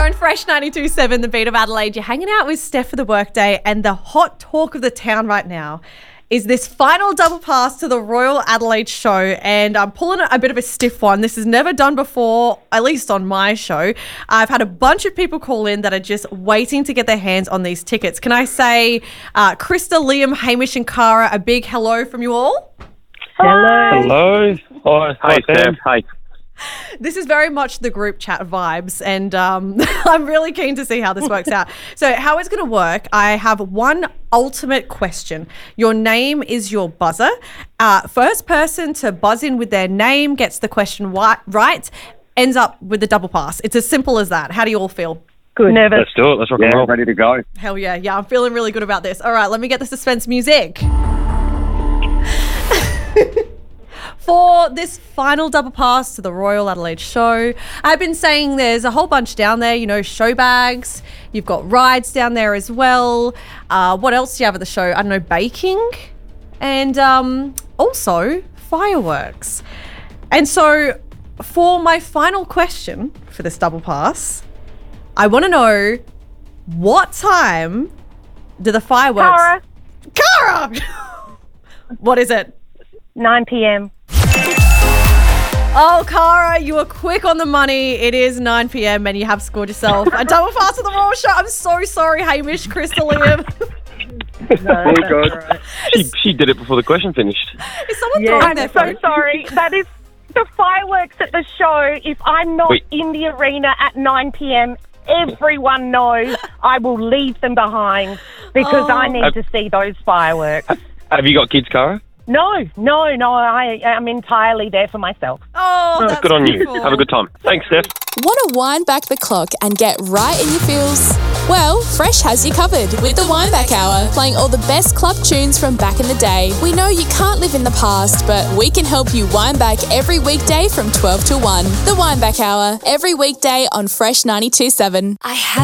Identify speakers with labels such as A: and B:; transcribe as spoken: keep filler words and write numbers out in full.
A: on Fresh ninety-two point seven, the Beat of Adelaide. You're hanging out with Steph for the workday, and the hot talk of the town right now is this final double pass to the Royal Adelaide show, and I'm pulling a bit of a stiff one. This is never done before, at least on my show. I've had a bunch of people call in that are just waiting to get their hands on these tickets. Can I say, uh, Krista, Liam, Hamish and Cara, a big hello from you all?
B: Hello.
C: Hello. Hi, hi,
B: Hi,
C: Steph.
B: Hi.
A: This is very much the group chat vibes, and um, I'm really keen to see how this works out. So how it's going to work, I have one ultimate question. Your name is your buzzer. Uh, first person to buzz in with their name gets the question wi- right, ends up with the double pass. It's as simple as that. How do you all feel?
D: Good. Nervous.
C: Let's do it. Let's rock and
B: Yeah,
C: roll.
B: ready to go.
A: Hell yeah. Yeah, I'm feeling really good about this. All right, let me get the suspense music. For this final double pass to the Royal Adelaide show, I've been saying there's a whole bunch down there, you know, show bags. You've got rides down there as well. Uh, what else do you have at the show? I don't know, baking and um, also fireworks. And so for my final question for this double pass, I want to know, what time do the fireworks...
D: Cara,
A: Cara! What is it?
D: nine p.m.
A: Oh, Cara, you were quick on the money. It is nine p.m. and you have scored yourself a double pass to the Royal show. I'm so sorry, Hamish, Crystal, Liam.
B: All good.
C: She, she did it before the question finished.
A: Is someone
D: Yeah,
A: throwing
D: I'm
A: their
D: so
A: phone?
D: sorry. That is the fireworks at the show. If I'm not
C: Wait.
D: in the arena at nine p.m, everyone knows I will leave them behind because
A: Oh.
D: I need
C: Uh,
D: to see those fireworks.
C: Have you got kids, Cara?
D: No, no, no. I am entirely there for myself.
A: Oh, that's
C: Good on
A: beautiful.
C: you. Have a good time. Thanks, Steph.
E: Want to wind back the clock and get right in your feels? Well, Fresh has you covered with the Wind Back Hour, playing all the best club tunes from back in the day. We know you can't live in the past, but we can help you wind back every weekday from twelve to one. The Wind Back Hour, every weekday on Fresh ninety-two point seven. I have